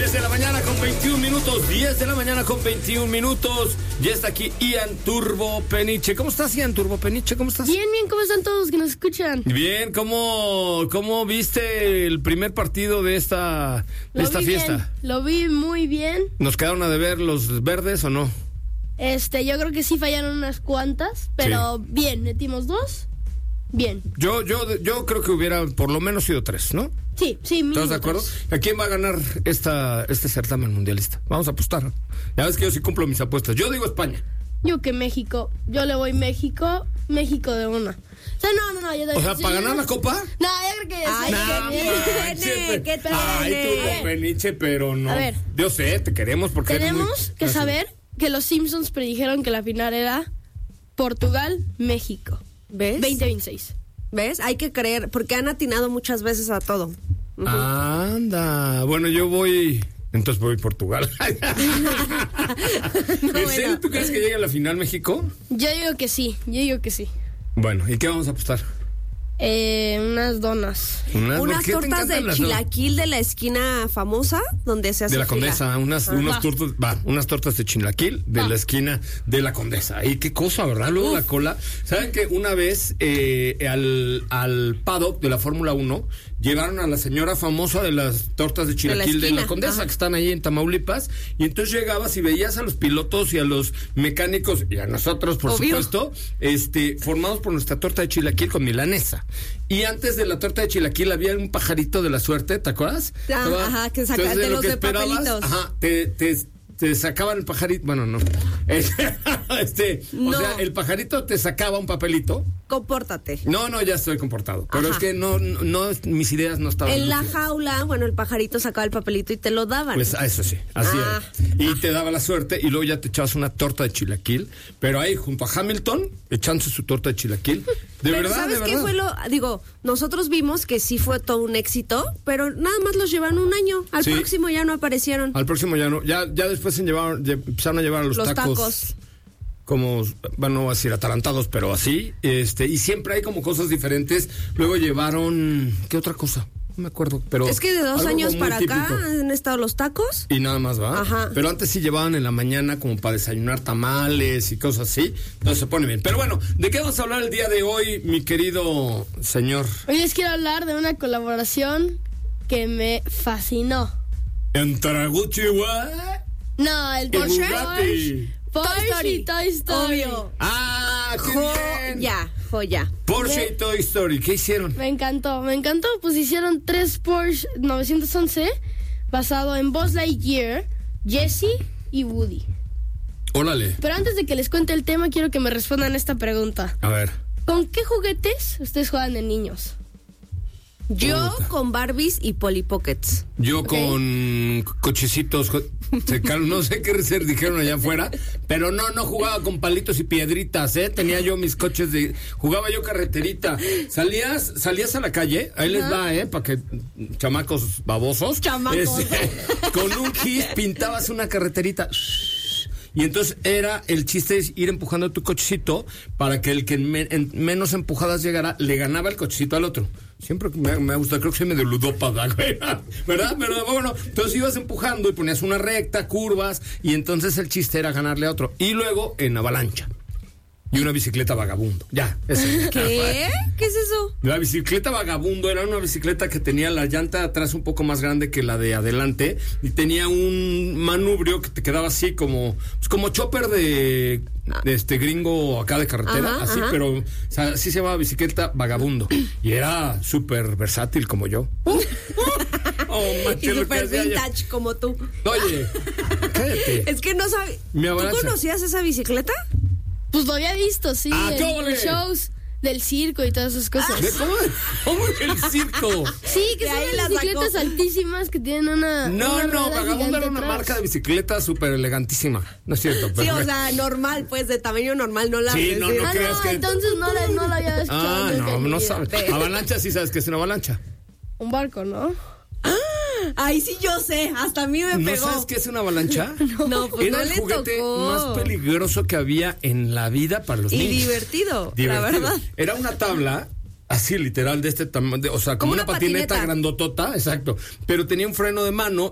10 de la mañana con 21 minutos. 10 de la mañana con 21 minutos. Ya está aquí Ian Turbo Peniche. ¿Cómo estás, Ian Turbo Peniche? ¿Cómo estás? Bien, ¿cómo están todos que nos escuchan? Bien, ¿cómo viste el primer partido de esta fiesta? Bien, lo vi muy bien. ¿Nos quedaron a deber los verdes o no? Yo creo que sí fallaron unas cuantas, pero sí. Bien, metimos 2. Bien. Yo creo que hubiera por lo menos sido 3, ¿no? Sí, mínimo. ¿Estás de acuerdo? 3. ¿A quién va a ganar este certamen mundialista? Vamos a apostar. Ya ves que yo sí cumplo mis apuestas. Yo digo España. Yo que México. Yo le voy México de una. O sea, no. O sea, ¿para ganar la copa? No, yo creo que ¿Qué Turbo Peniche, pero no. A ver. Yo sé, te queremos porque tenemos que saber que los Simpsons predijeron que la final era Portugal-México. ¿Ves? 2026. ¿Ves? Hay que creer, porque han atinado muchas veces a todo. Uh-huh. Anda. Bueno, yo voy... Entonces voy a Portugal. ¿En serio tú crees que llegue a la final México? Yo digo que sí. Bueno, ¿y qué vamos a apostar? Unas donas. Unas tortas de chilaquil de la esquina famosa donde se hace de la Condesa, unas tortas de chilaquil de la esquina de la Condesa. Y qué cosa, ¿verdad? Luego la cola. ¿Saben que una vez al paddock de la Fórmula 1 llevaron a la señora famosa de las tortas de chilaquil de la Condesa, que están ahí en Tamaulipas, y entonces llegabas y veías a los pilotos y a los mecánicos y a nosotros, por supuesto, formados por nuestra torta de chilaquil con milanesa. Y antes de la torta de chilaquil había un pajarito de la suerte, ¿te acuerdas? Que sacaban de los de papelitos. Te sacaban el pajarito, bueno, no. O sea, el pajarito te sacaba un papelito. Compórtate. No, ya estoy comportado. Pero es que no, mis ideas no estaban. En la jaula, bueno, el pajarito sacaba el papelito y te lo daban. Pues eso sí, así era. Y te daba la suerte y luego ya te echabas una torta de chilaquil. Pero ahí, junto a Hamilton, echándose su torta de chilaquil. ¿Sabes qué fue nosotros vimos que sí fue todo un éxito, pero nada más los llevaron un año. Al próximo ya no aparecieron. Al próximo ya no. Ya después empezaron a llevar a los tacos. Como, bueno, no voy a decir atarantados, pero así, y siempre hay como cosas diferentes. Luego llevaron, ¿qué otra cosa? No me acuerdo, pero... Es que de 2 años para acá han estado los tacos. Y nada más, ¿va? Ajá. Pero antes sí llevaban en la mañana como para desayunar tamales y cosas así, entonces se pone bien. Pero bueno, ¿de qué vamos a hablar el día de hoy, mi querido señor? Hoy les quiero hablar de una colaboración que me fascinó. ¿Entre Gucci, güey? No, el Porsche. Toy Story. Obvio. ¡Qué bien! Joya. Porsche y Toy Story, ¿qué hicieron? Me encantó. Pues hicieron 3 Porsche 911 basado en Buzz Lightyear, Jessie y Woody. Órale. Pero antes de que les cuente el tema, quiero que me respondan esta pregunta. A ver. ¿Con qué juguetes ustedes juegan de niños? Yo con Barbies y Polly Pockets. Yo con cochecitos, no sé qué dijeron allá afuera, pero no jugaba con palitos y piedritas, tenía yo mis coches jugaba yo carreterita. Salías a la calle, ahí les va, para que chamacos babosos. Con un gis pintabas una carreterita. Y entonces el chiste es ir empujando tu cochecito para que el que menos empujadas llegara, le ganaba el cochecito al otro. Siempre me ha gustado, creo que soy medio ludópata, ¿verdad? Pero bueno, entonces ibas empujando y ponías una recta, curvas, y entonces el chiste era ganarle a otro. Y luego en avalancha. Y una bicicleta vagabundo. Ya, ese. ¿Qué? ¿Qué es eso? La bicicleta vagabundo era una bicicleta que tenía la llanta atrás un poco más grande que la de adelante y tenía un manubrio que te quedaba así como chopper de gringo acá de carretera, así, pero así se llamaba bicicleta vagabundo y era súper versátil como yo. Y súper vintage como tú. Oye, cállate. Es que no sabes. ¿Tú conocías esa bicicleta? Pues lo había visto, sí, en los shows del circo y todas esas cosas. ¿Cómo el circo? Sí, que son las bicicletas altísimas que tienen una... No, Vagabundo era una marca de bicicleta súper elegantísima. No es cierto. Sí, o sea, normal, pues, de tamaño normal, no la... Sí, no creas que... entonces no la había escuchado. No sabes. Avalancha, sí sabes que es una avalancha. Un barco, ¿no? Ay, sí, yo sé, hasta a mí me pegó. ¿No sabes qué es una avalancha? No, pues era no el le juguete tocó. más peligroso que había en la vida para los niños. Y divertido, la verdad. Era una tabla así literal de este tamaño, o sea, como una patineta grandotota, exacto, pero tenía un freno de mano